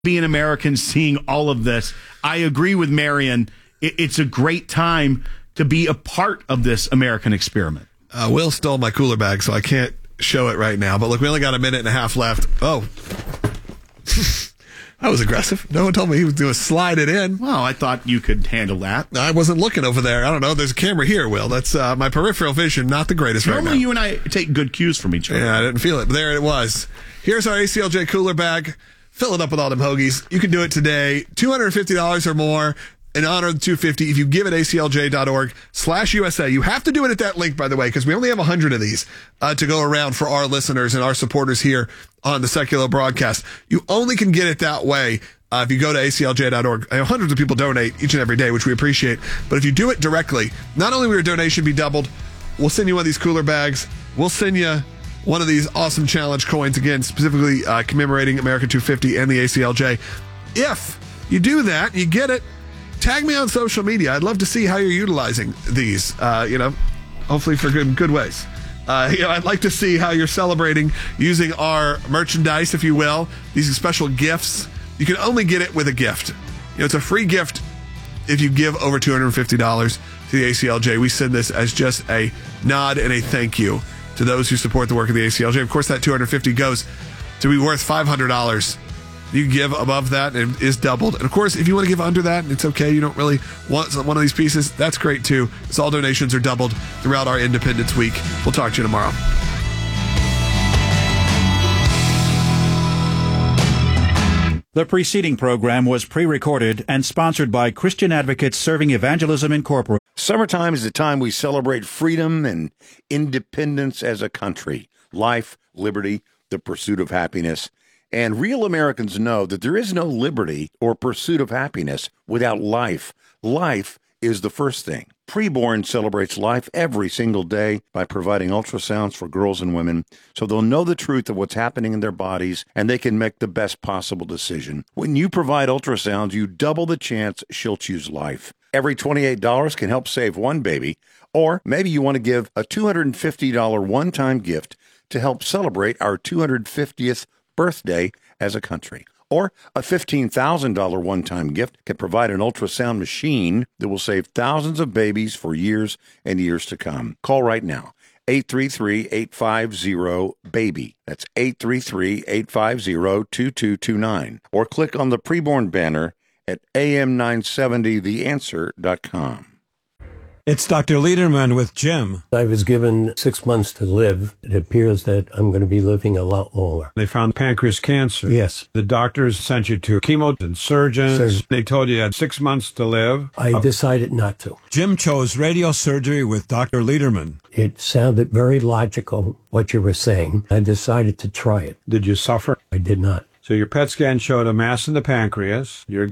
being American, seeing all of this. I agree with Marion. It's a great time to be a part of this American experiment. Will stole my cooler bag, so I can't show it right now. But look, we only got a minute and a half left. Oh. That was aggressive. No one told me he was going to slide it in. Well, I thought you could handle that. I wasn't looking over there. I don't know. There's a camera here, Will. That's my peripheral vision, not the greatest right now. Normally you and I take good cues from each other. Yeah, I didn't feel it, but there it was. Here's our ACLJ cooler bag. Fill it up with all them hoagies. You can do it today. $250 or more in honor of the 250 if you give it aclj.org/USA. You have to do it at that link, by the way, because we only have 100 of these to go around for our listeners and our supporters here on the Secular Broadcast. You only can get it that way if you go to aclj.org. Hundreds of people donate each and every day, which we appreciate. But if you do it directly, not only will your donation be doubled, we'll send you one of these cooler bags. We'll send you one of these awesome challenge coins, again, specifically commemorating America 250 and the ACLJ. If you do that, you get it, tag me on social media. I'd love to see how you're utilizing these, hopefully for good ways. I'd like to see how you're celebrating using our merchandise, if you will, these special gifts. You can only get it with a gift. It's a free gift if you give over $250 to the ACLJ. We send this as just a nod and a thank you to those who support the work of the ACLJ. Of course, that $250 goes to be worth $500. You give above that and it is doubled. And of course, if you want to give under that, it's okay. You don't really want one of these pieces. That's great too. Because all donations are doubled throughout our Independence Week. We'll talk to you tomorrow. The preceding program was pre-recorded and sponsored by Christian Advocates Serving Evangelism Incorporated. Summertime is the time we celebrate freedom and independence as a country. Life, liberty, the pursuit of happiness. And real Americans know that there is no liberty or pursuit of happiness without life. Life is the first thing. Preborn celebrates life every single day by providing ultrasounds for girls and women so they'll know the truth of what's happening in their bodies and they can make the best possible decision. When you provide ultrasounds, you double the chance she'll choose life. Every $28 can help save one baby, or maybe you want to give a $250 one-time gift to help celebrate our 250th birthday as a country. Or a $15,000 one-time gift can provide an ultrasound machine that will save thousands of babies for years and years to come. Call right now, 833-850-BABY. That's 833-850-2229. Or click on the preborn banner at am970theanswer.com. It's Dr. Lederman with Jim. I was given 6 months to live. It appears that I'm going to be living a lot longer. They found pancreas cancer. Yes. The doctors sent you to chemo and surgeons. They told you had 6 months to live. I decided not to. Jim chose radio surgery with Dr. Lederman. It sounded very logical, what you were saying. I decided to try it. Did you suffer? I did not. So your PET scan showed a mass in the pancreas. Your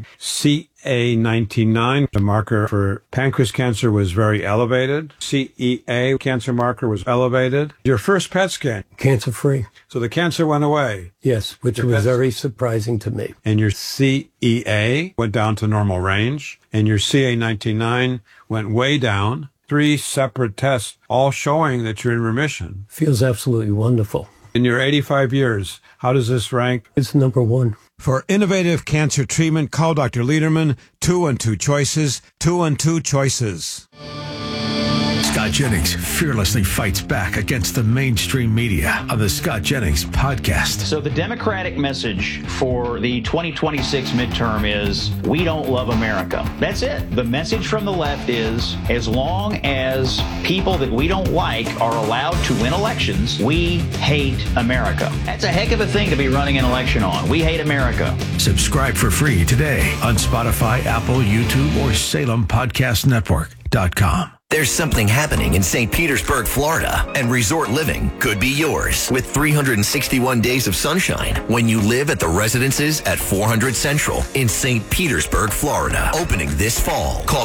CA19, the marker for pancreas cancer, was very elevated. CEA, cancer marker, was elevated. Your first PET scan. Cancer-free. So the cancer went away. Yes, which was very surprising to me. And your CEA went down to normal range. And your CA19 went way down. 3 separate tests, all showing that you're in remission. Feels absolutely wonderful. In your 85 years, how does this rank? It's number one. For innovative cancer treatment, call Dr. Lederman, 212 Choices, 212 Choices. Scott Jennings fearlessly fights back against the mainstream media on the Scott Jennings podcast. So the Democratic message for the 2026 midterm is, we don't love America. That's it. The message from the left is, as long as people that we don't like are allowed to win elections, we hate America. That's a heck of a thing to be running an election on. We hate America. Subscribe for free today on Spotify, Apple, YouTube, or SalemPodcastNetwork.com. There's something happening in St. Petersburg, Florida, and resort living could be yours with 361 days of sunshine when you live at the residences at 400 Central in St. Petersburg, Florida. Opening this fall. Call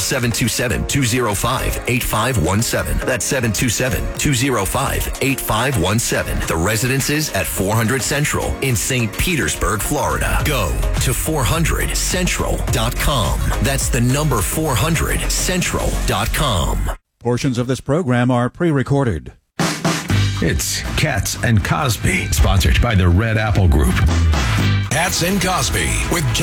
727-205-8517. That's 727-205-8517. The residences at 400 Central in St. Petersburg, Florida. Go to 400central.com. That's the number 400central.com. Portions of this program are pre-recorded. It's Katz and Cosby, sponsored by the Red Apple Group. Katz and Cosby with